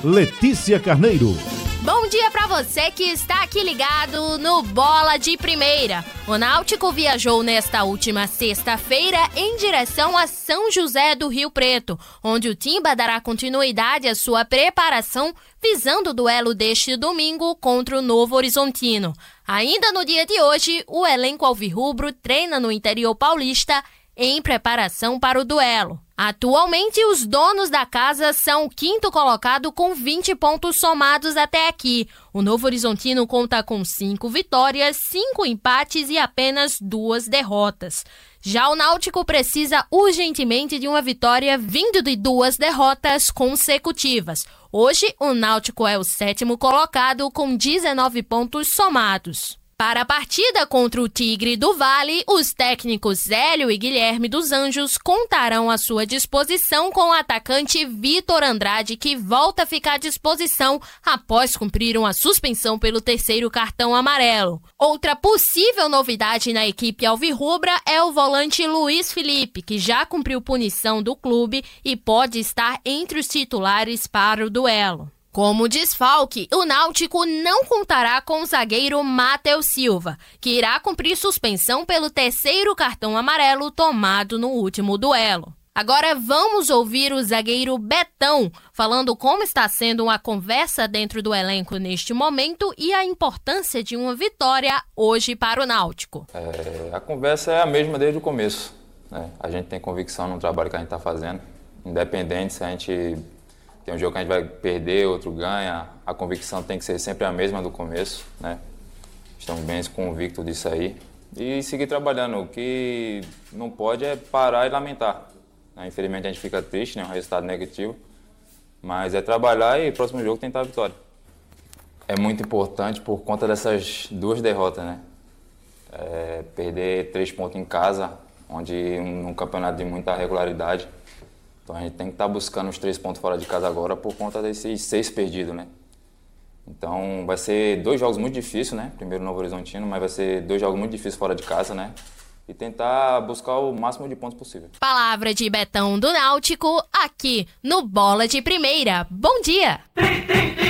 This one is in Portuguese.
Letícia Carneiro. Bom dia para você que está aqui ligado no Bola de Primeira. O Náutico viajou nesta última sexta-feira em direção a São José do Rio Preto, onde o Timba dará continuidade à sua preparação visando o duelo deste domingo contra o Novo Horizontino. Ainda no dia de hoje, o elenco alvirrubro treina no interior paulista em preparação para o duelo. Atualmente, os donos da casa são o quinto colocado com 20 pontos somados até aqui. O Novo Horizontino conta com 5 vitórias, 5 empates e apenas 2 derrotas. Já o Náutico precisa urgentemente de uma vitória vindo de 2 derrotas consecutivas. Hoje, o Náutico é o 7º colocado com 19 pontos somados. Para a partida contra o Tigre do Vale, os técnicos Hélio e Guilherme dos Anjos contarão à sua disposição com o atacante Vitor Andrade, que volta a ficar à disposição após cumprir uma suspensão pelo 3º cartão amarelo. Outra possível novidade na equipe alvirrubra é o volante Luiz Felipe, que já cumpriu punição do clube e pode estar entre os titulares para o duelo. Como desfalque, o Náutico não contará com o zagueiro Matheus Silva, que irá cumprir suspensão pelo 3º cartão amarelo tomado no último duelo. Agora vamos ouvir o zagueiro Betão falando como está sendo uma conversa dentro do elenco neste momento e a importância de uma vitória hoje para o Náutico. A conversa é a mesma desde o começo, né? A gente tem convicção no trabalho que a gente está fazendo, independente se a gente tem um jogo que a gente vai perder, outro ganha, a convicção tem que ser sempre a mesma do começo, né? Estamos bem convictos disso aí. E seguir trabalhando. O que não pode é parar e lamentar, né? Infelizmente a gente fica triste, né? Um resultado negativo. Mas é trabalhar e próximo jogo tentar a vitória. É muito importante por conta dessas 2 derrotas, né? Perder 3 pontos em casa, onde num campeonato de muita regularidade. Então a gente tem que estar buscando os 3 pontos fora de casa agora por conta desses 6 perdidos, né? Então vai ser 2 jogos muito difíceis, né? Primeiro Novo Horizontino, mas vai ser 2 jogos muito difíceis fora de casa, né? E tentar buscar o máximo de pontos possível. Palavra de Betão do Náutico, aqui no Bola de Primeira. Bom dia!